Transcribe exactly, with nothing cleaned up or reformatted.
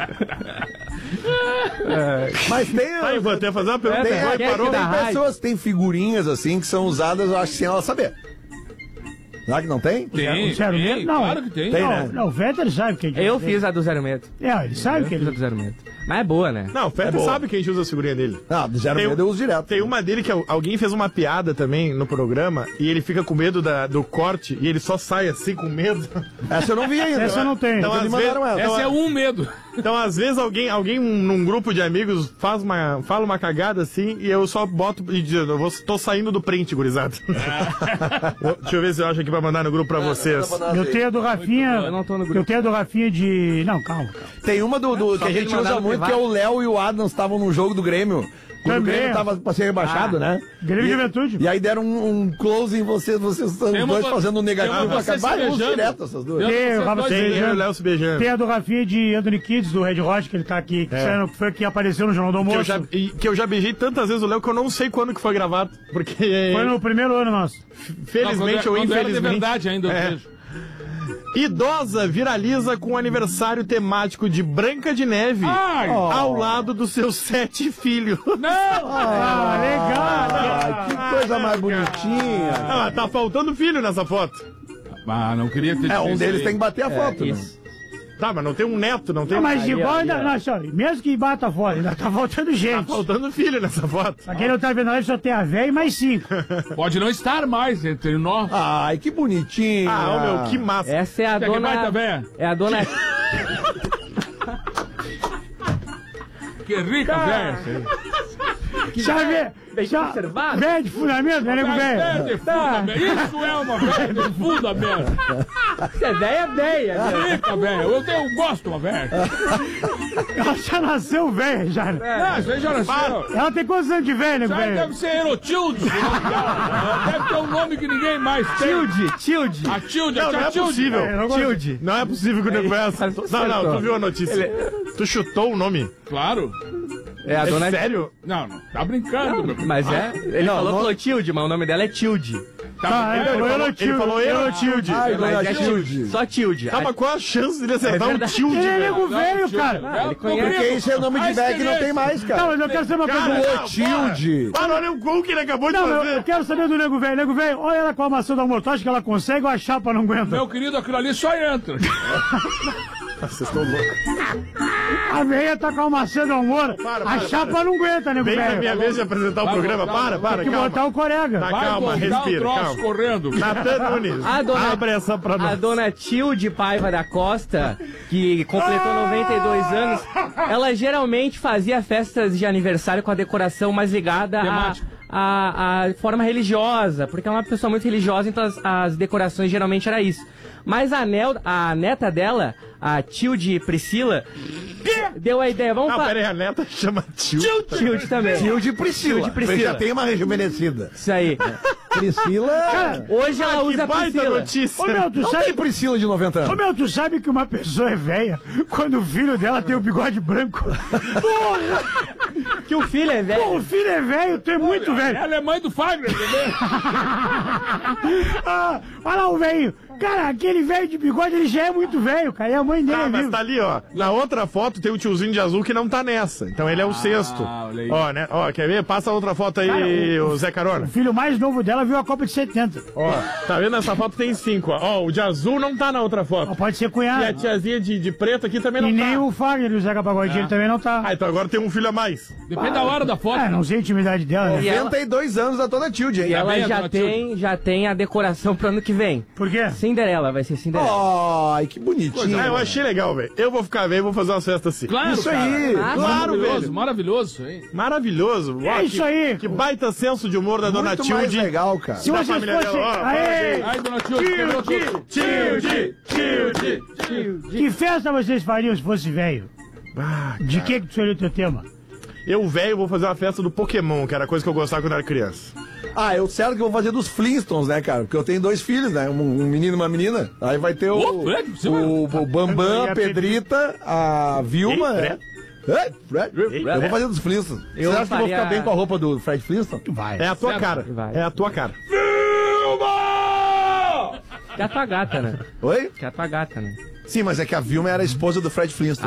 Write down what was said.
É, mas tem... Aí, vou até fazer uma pergunta. Tem, É, tem, parou, tem né? pessoas que têm figurinhas assim que são usadas, eu acho, sem ela saber. Será que não tem? Tem, O zero tem, medo? Não. claro que tem. Tem, Não, né? não, o Vetter sabe o que é. Eu fiz a do zero medo. É, ele sabe o Eu que fiz a ele do zero medo. Mas é boa, né? Não, o Fede É sabe que a gente usa a figurinha dele. Ah, do zero Tem- medo eu uso direto. Tem uma dele que al- alguém fez uma piada também no programa e ele fica com medo da- do corte e ele só sai assim com medo. Essa eu não vi ainda. Essa eu não tenho. Então, Então, às me mandaram vezes- ela. Essa é um medo. Então, às vezes, alguém, alguém num grupo de amigos faz uma, fala uma cagada assim e eu só boto e digo, eu vou, tô saindo do print, gurizada. Vou- Deixa eu ver se eu acho aqui pra mandar no grupo pra vocês. Eu tenho a do Rafinha. Eu não tô no grupo. Eu tenho a do Rafinha de. Não, calma. calma. Tem uma do, do- que a que gente ele usa mandar no muito, privado. que é o Léo e o Adams estavam no jogo do Grêmio. Quando Também. o Grêmio tava pra ser rebaixado, Ah. né? Grêmio E- Juventude. E aí deram um, um close em vocês, vocês estão Tem os uma dois vo- fazendo um negativo tem uma pra você acabar. se Vai uns beijando. direto essas duas. Tem- Tem o Vocês Rafa dois se Tem beijando. eu e o Léo se beijando. Tem a do Rafinha de Anthony Kids, do Red Hot, que ele tá aqui, que, saiu- que foi que apareceu no Jornal do Que eu, Almoço. já, e- que eu já beijei tantas vezes o Léo que eu não sei quando que foi gravado. Porque, Foi no primeiro ano nosso. felizmente Não, ou quando, quando era de infelizmente... verdade ainda, eu É. vejo. Idosa viraliza com um aniversário temático de Branca de Neve Ai! ao lado dos seus sete filhos. Não! Ah, legal! Ai, que coisa mais bonitinha. Ah, tá faltando filho nessa foto. Ah, não queria ter É, um dito deles isso tem aí. que bater a foto, né? Isso. Tá, mas não tem um neto, não tem... Não, mas Aí, igual aí, ainda. ó. Não, só, mesmo que bata fora, ainda tá faltando Tá gente. faltando filho nessa foto. Pra quem não tá vendo ali, só tem a véia e mais cinco. Pode não estar mais entre nós. Ai, que bonitinha. Ah, ô meu, que massa. Essa é a Quer que dona. vai, tá bem? É a dona. Que rica, velho. Já vê? Bem Já, conservado. véia de fundamento, né, nego Velho velho? de fundamento. Isso é uma velha de fundamento. Você é velha, velha. né? Rica, velho. Eu, tenho- eu gosto de uma velha. Ela já nasceu velha, já. Não, isso aí já nasceu. Ela tem quantos anos de velha, nego Isso aí velho? deve ser Erotilde. Deve ter um nome que ninguém mais tem. Tilde, Tilde. A Tilde, Não, a não é Tilde. possível. É, não gosto- Tilde. Não é possível que o nego vai... Não, não, tu viu a notícia. Tu chutou o nome? Claro. É a É dona. sério? Não, não. Tá brincando, meu. Mas é. Ele Não, falou não- Clotilde, mas o nome dela é Tilde. Ah, Ele é, falou- foi ele Erotilde. falou Erotilde. Ai, Mas dona é Tilde. Só Tilde. Tá, mas qual a chance dele acertar um verdade. tilde, Ele é velho? nego velho, cara. ele conhece. Porque esse é o nome de velho que não tem mais, Não, cara. mas eu quero saber uma Cara, coisa. não, Tilde. Para, olha o gol que ele acabou de Não, eu, fazer. eu quero saber do nego velho. Nego velho, olha ela com a maçã do amor. Tu acha que ela consegue ou a chapa não aguenta? Meu querido, aquilo ali só entra. Vocês estão loucos. A veia tá com a maçã do amor. Para, A para, chapa não aguenta, nego Vem na minha velho. vez de apresentar o Vai programa. voltar, Para, para, Tem que calma. botar o corega. Tá, Vai calma, voltar respira, o troço calma. correndo. Natan Nunes, A dona, abre essa pra a nós. dona Tilde Paiva da Costa, que completou noventa e dois anos, ela geralmente fazia festas de aniversário com a decoração mais ligada à Temática. a, a forma religiosa, porque é uma pessoa muito religiosa, então as, as decorações geralmente era isso. Mas a, Nel, a neta dela, a Tilde Priscila, deu a ideia, vamos Não, fazer... pera aí, a neta chama Tilde. Tilde também. Tilde Priscila. Tilde Priscila. Já tem uma rejuvenescida. Isso aí. Priscila... Hoje ela Ah, que usa baita Priscila. notícia. Ô, meu, tu Não sabe... tem Priscila de noventa Ô, anos. meu, tu sabe que uma pessoa é velha quando o filho dela tem o bigode branco? Porra! Que o filho é Pô, velho. o filho é velho, tu é muito velho. Ela é mãe do Fagner, entendeu? Ah, olha lá o velho. Cara, aquele velho de bigode, ele já é muito velho, cara. E a mãe dele Ah, é mas viva. tá ali, ó. Na outra foto tem o tiozinho de azul que não tá nessa. Então ele é o sexto. olha aí. Ó, né? Ó, quer ver? Passa a outra foto aí, Cara, o Zé Carona. O filho mais novo dela viu a Copa de setenta. Ó, tá vendo? Essa foto tem cinco, ó. Ó, o de azul não tá na outra foto. Ó, pode ser E a cunhado. tiazinha de, de preto aqui também não E tá. nem o Fagner e o Zeca Pagodinho, ele também não tá. Ah, então agora tem um filho a mais. Depende da hora da foto. É, não sei a intimidade dela, né? E ela- noventa e dois anos a toda Tilde, hein? E ela bem, já dona tem, já tem a decoração pro ano que vem. Por quê? Cinderela, vai ser Cinderela. Ai, que bonitinho. Ah, eu achei legal, velho. Eu vou ficar velho e vou fazer umas festas assim. Claro, Isso cara. aí. Ah, Claro, Maravilhoso, velho. maravilhoso, hein? Maravilhoso. Ó, É isso que, aí. Que baita senso de humor da dona Muito mais Tilde. legal, cara. Se da vocês família fossem... dela, ó, Aê! Ai, dona Tilde, quebrou tudo. Tilde, Tilde. Que festa vocês fariam se fosse velho? Ah, De que que tu escolheu o teu tema? eu, velho, vou fazer uma festa do Pokémon, que era coisa que eu gostava quando era criança. Ah, eu certo que eu vou fazer dos Flintstones, né, cara? Porque eu tenho dois filhos, né? Um, um menino e uma menina. Aí vai ter o, Ô, Fred, você vai- o, o Bambam, E a a Pedrita, a Vilma. Ei, né? É, Fred. Eu vou fazer dos Flintstones. Eu Você acha que eu vou faria- ficar bem com a roupa do Fred Flintstone? Vai. É a tua Certo. cara. Vai. É a tua cara. Vilma! Que é a tua gata, né? Oi? Que é a tua gata, né? Sim, mas é que a Vilma era a esposa do Fred Flintstone.